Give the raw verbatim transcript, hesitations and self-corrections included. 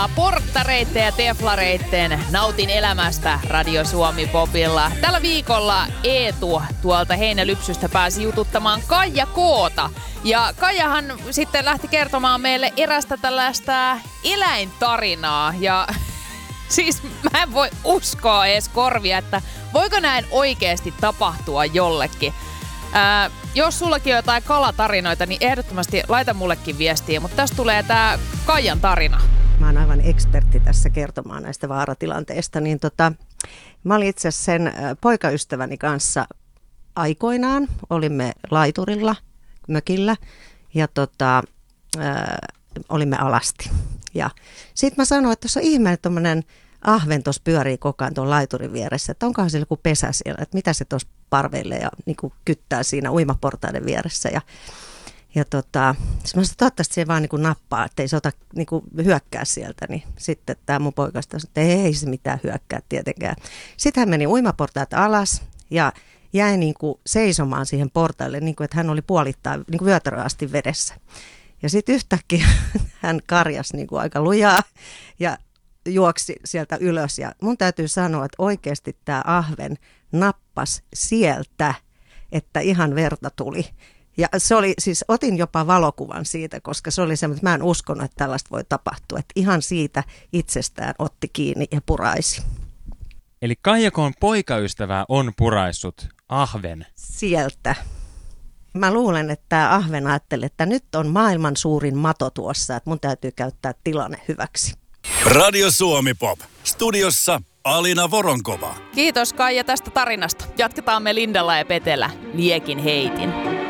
Porttareitten ja teflareitten nautin elämästä Radio Suomi Popilla. Tällä viikolla Eetu tuolta Heinälypsystä pääsi jututtamaan Kaija Koota. Ja Kaijahan sitten lähti kertomaan meille erästä tällaista eläintarinaa. Ja siis mä en voi uskoa edes korvia, että voiko näin oikeasti tapahtua jollekin. Ää, jos sullakin on jotain kalatarinoita, niin ehdottomasti laita mullekin viestiä. Mutta tässä tulee tää Kaijan tarina. Mä oon aivan ekspertti tässä kertomaan näistä vaaratilanteista, niin tota, mä olin itse asiassa sen poikaystäväni kanssa aikoinaan, olimme laiturilla, mökillä ja tota, ää, olimme alasti. Ja sit mä sanoin, että tuossa on ihme, että tommonen ahven tuossa pyörii koko ajan tuon laiturin vieressä, että onkohan siellä joku pesä siellä, että mitä se tuossa parveilee ja niin kuin kyttää siinä uimaportaiden vieressä ja Ja tota, mä sanoin, että toivottavasti se vaan niin kuin nappaa, ettei se ota niin kuin hyökkää sieltä. Niin sitten tämä mun poikasta sanoi, että ei se mitään hyökkää tietenkään. Sitten hän meni uimaportaat alas ja jäi niin kuin seisomaan siihen portaille, niin kuin että hän oli puolittain niin kuin vyötäröön asti vedessä. Ja sitten yhtäkkiä hän karjasi niin kuin aika lujaa ja juoksi sieltä ylös. Ja mun täytyy sanoa, että oikeasti tämä ahven nappasi sieltä, että ihan verta tuli. Ja se oli, siis otin jopa valokuvan siitä, koska se oli semmoinen, että mä en uskonut, että tällaista voi tapahtua. Että ihan siitä itsestään otti kiinni ja puraisi. Eli Kaija Koon poikaystävää on puraissut ahven. Sieltä. Mä luulen, että tämä ahven ajatteli, että nyt on maailman suurin mato tuossa, että mun täytyy käyttää tilanne hyväksi. Radio Suomi Pop. Studiossa Alina Voronkova. Kiitos Kaija tästä tarinasta. Jatketaan me Lindalla ja Petellä. Liekin heitin.